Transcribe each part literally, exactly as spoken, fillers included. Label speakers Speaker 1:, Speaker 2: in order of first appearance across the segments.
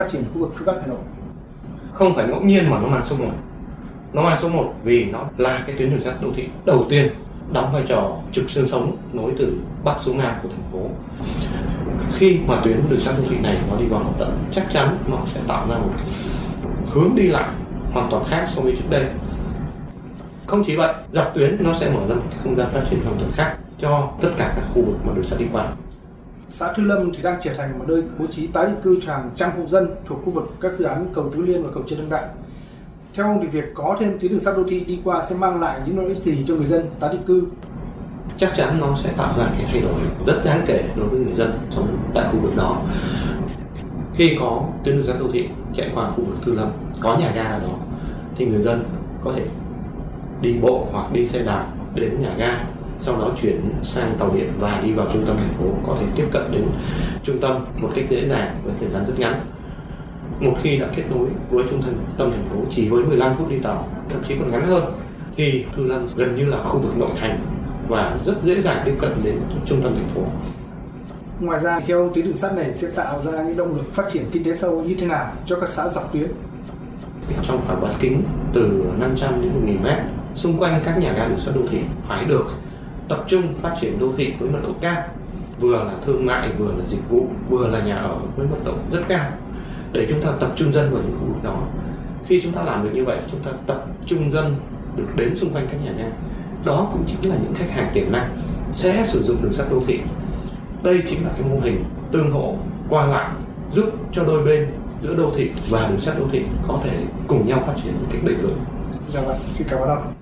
Speaker 1: phát triển khu vực phía Bắc Hà Nội.
Speaker 2: Không phải ngẫu nhiên mà nó mang số một. Nó mang số một vì nó là cái tuyến đường sắt đô thị đầu tiên đóng vai trò trục xương sống nối từ Bắc xuống Nam của thành phố. Khi mà tuyến đường sắt đô thị này nó đi vào hoạt động, chắc chắn nó sẽ tạo ra một hướng đi lại hoàn toàn khác so với trước đây. Không chỉ vậy, dọc tuyến nó sẽ mở ra một cái không gian phát triển hoàn toàn khác cho tất cả các khu vực mà đường sắt đi qua.
Speaker 1: Xã Thư Lâm thì đang trở thành một nơi bố trí tái định cư cho hàng trăm hộ dân thuộc khu vực các dự án cầu Tứ Liên và cầu Trần Hưng Đạo. Theo ông thì việc có thêm tuyến đường sắt đô thị đi qua sẽ mang lại những lợi ích gì cho người dân tái định cư?
Speaker 2: Chắc chắn nó sẽ tạo ra cái thay đổi rất đáng kể đối với người dân sống tại khu vực đó. Khi có tuyến đường sắt đô thị chạy qua khu vực Thư Lâm, có nhà ga ở đó, thì người dân có thể đi bộ hoặc đi xe đạp đến nhà ga, sau đó chuyển sang tàu điện và đi vào trung tâm thành phố, có thể tiếp cận đến trung tâm một cách dễ dàng với thời gian rất ngắn. Một khi đã kết nối với trung tâm tâm thành phố chỉ với mười lăm phút đi tàu, thậm chí còn ngắn hơn, thì Thư Lâm gần như là khu vực nội thành và rất dễ dàng tiếp cận đến trung tâm thành phố.
Speaker 1: Ngoài ra, theo tuyến đường sắt này sẽ tạo ra những động lực phát triển kinh tế sâu như thế nào cho các xã dọc tuyến?
Speaker 2: Trong khoảng bán kính từ năm trăm đến một nghìn mét, xung quanh các nhà ga đường sắt đô thị phải được tập trung phát triển đô thị với mật độ cao, vừa là thương mại, vừa là dịch vụ, vừa là nhà ở với mật độ rất cao, để chúng ta tập trung dân vào những khu vực đó. Khi chúng ta làm được như vậy, chúng ta tập trung dân được đến xung quanh các nhà ga. Đó cũng chính là những khách hàng tiềm năng sẽ sử dụng đường sắt đô thị. Đây chính là cái mô hình tương hỗ qua lại, giúp cho đôi bên giữa đô thị và đường sắt đô thị có thể cùng nhau phát triển một cách bền vững.
Speaker 1: Dạ vâng, xin cảm ơn ông.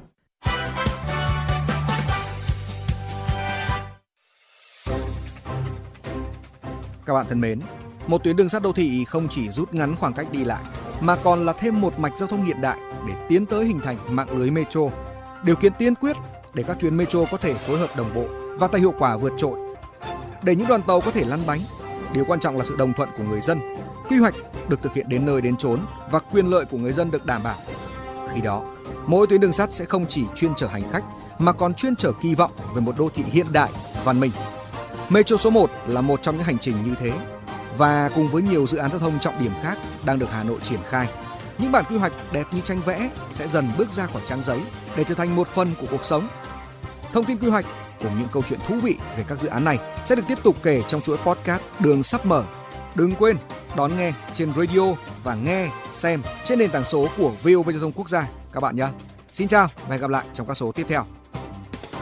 Speaker 3: Các bạn thân mến, một tuyến đường sắt đô thị không chỉ rút ngắn khoảng cách đi lại, mà còn là thêm một mạch giao thông hiện đại để tiến tới hình thành mạng lưới metro. Điều kiện tiên quyết để các tuyến metro có thể phối hợp đồng bộ và tạo hiệu quả vượt trội. Để những đoàn tàu có thể lăn bánh, điều quan trọng là sự đồng thuận của người dân. Quy hoạch được thực hiện đến nơi đến chốn và quyền lợi của người dân được đảm bảo. Khi đó, mỗi tuyến đường sắt sẽ không chỉ chuyên chở hành khách mà còn chuyên chở kỳ vọng về một đô thị hiện đại, văn minh. Metro số một là một trong những hành trình như thế, và cùng với nhiều dự án giao thông trọng điểm khác đang được Hà Nội triển khai, những bản quy hoạch đẹp như tranh vẽ sẽ dần bước ra khỏi trang giấy để trở thành một phần của cuộc sống. Thông tin quy hoạch cùng những câu chuyện thú vị về các dự án này sẽ được tiếp tục kể trong chuỗi podcast Đường sắp mở. Đừng quên đón nghe trên radio và nghe, xem trên nền tảng số của vê o vê Giao thông Quốc gia các bạn nhé. Xin chào và hẹn gặp lại trong các số tiếp theo.